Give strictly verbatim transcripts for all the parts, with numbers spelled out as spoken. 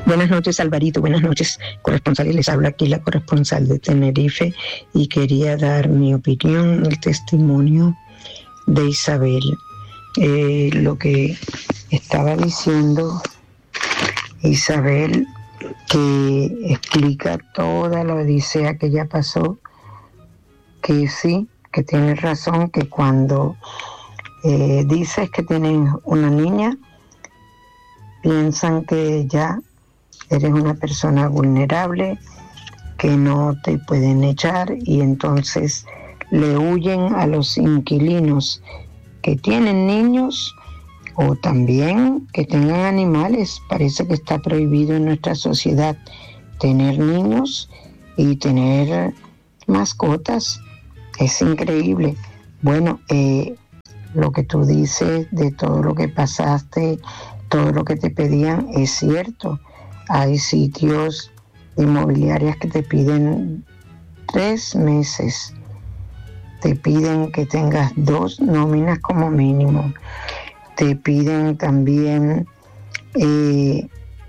Buenas noches, Alvarito, buenas noches, corresponsales. Les habla aquí la corresponsal de Tenerife y quería dar mi opinión, el testimonio de Isabel. Eh, lo que estaba diciendo Isabel, que explica toda la odisea que ya pasó, que sí, que tienes razón, que cuando eh, dices que tienes una niña, piensan que ya eres una persona vulnerable, que no te pueden echar, y entonces le huyen a los inquilinos que tienen niños o también que tengan animales. Parece que está prohibido en nuestra sociedad tener niños y tener mascotas. Es increíble. Bueno, eh, lo que tú dices de todo lo que pasaste, todo lo que te pedían, es cierto. Hay sitios inmobiliarias que te piden tres meses. Te piden que tengas dos nóminas como mínimo. Te piden también eh,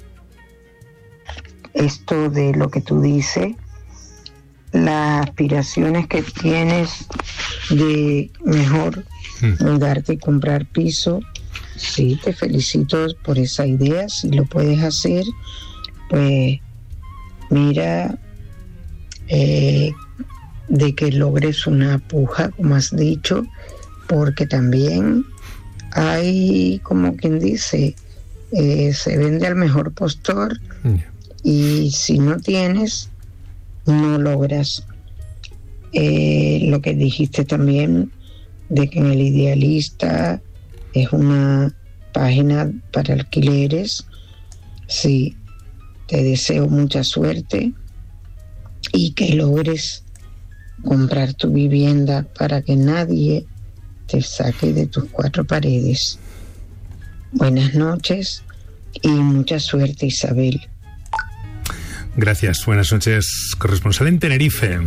esto de lo que tú dices, las aspiraciones que tienes de mejor mm. mudarte y comprar piso. Sí, te felicito por esa idea. Si lo puedes hacer, pues mira, eh, de que logres una puja, como has dicho, porque también hay, como quien dice, eh, se vende al mejor postor, y si no tienes, no logras. Eh, lo que dijiste también de que en El Idealista es una página para alquileres. Sí, te deseo mucha suerte y que logres comprar tu vivienda para que nadie te saque de tus cuatro paredes. Buenas noches y mucha suerte, Isabel. Gracias, buenas noches, corresponsal en Tenerife.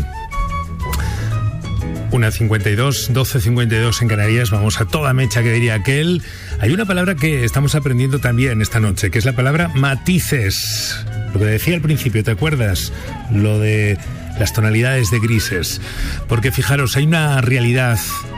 una cincuenta y dos, doce cincuenta y dos en Canarias. Vamos a toda mecha, que diría aquel. Hay una palabra que estamos aprendiendo también esta noche, que es la palabra matices. Lo que decía al principio, ¿te acuerdas? Lo de las tonalidades de grises. Porque fijaros, hay una realidad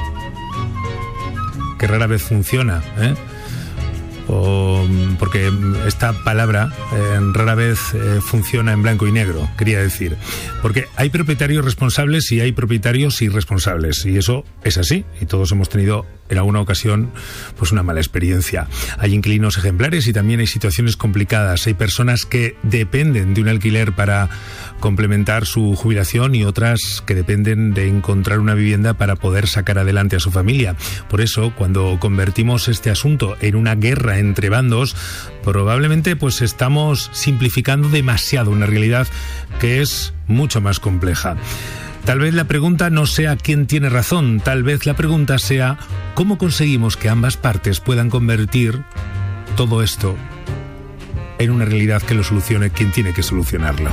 que rara vez funciona, ¿eh? O, porque esta palabra eh, rara vez eh, funciona en blanco y negro, quería decir, porque hay propietarios responsables y hay propietarios irresponsables, y eso es así, y todos hemos tenido en alguna ocasión pues una mala experiencia. Hay inquilinos ejemplares y también hay situaciones complicadas. Hay personas que dependen de un alquiler para complementar su jubilación y otras que dependen de encontrar una vivienda para poder sacar adelante a su familia. Por eso, cuando convertimos este asunto en una guerra entre bandos, probablemente pues estamos simplificando demasiado una realidad que es mucho más compleja. Tal vez la pregunta no sea quién tiene razón, tal vez la pregunta sea cómo conseguimos que ambas partes puedan convertir todo esto en una realidad que lo solucione quien tiene que solucionarlo.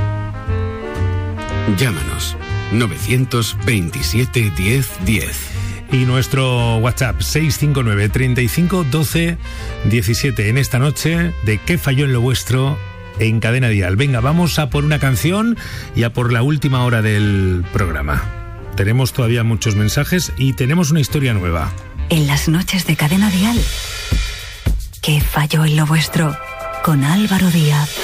Llámanos novecientos veintisiete diez diez. Y nuestro WhatsApp seis cinco nueve, treinta y cinco, doce, diecisiete. En esta noche de ¿Qué falló en lo vuestro? En Cadena Dial. Venga, vamos a por una canción y a por la última hora del programa. Tenemos todavía muchos mensajes y tenemos una historia nueva. En las noches de Cadena Dial, ¿Qué falló en lo vuestro? Con Álvaro Díaz.